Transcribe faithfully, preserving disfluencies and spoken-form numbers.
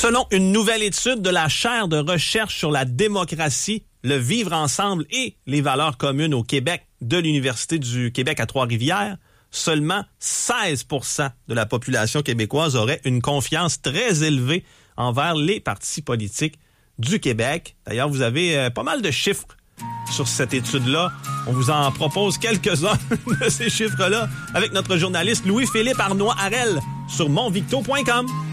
Selon une nouvelle étude de la chaire de recherche sur la démocratie, le vivre ensemble et les valeurs communes au Québec de l'Université du Québec à Trois-Rivières, seulement seize pour cent de la population québécoise aurait une confiance très élevée envers les partis politiques du Québec. D'ailleurs, vous avez euh, pas mal de chiffres sur cette étude-là. On vous en propose quelques-uns de ces chiffres-là avec notre journaliste Louis-Philippe Arnois-Harel sur montvicto point com.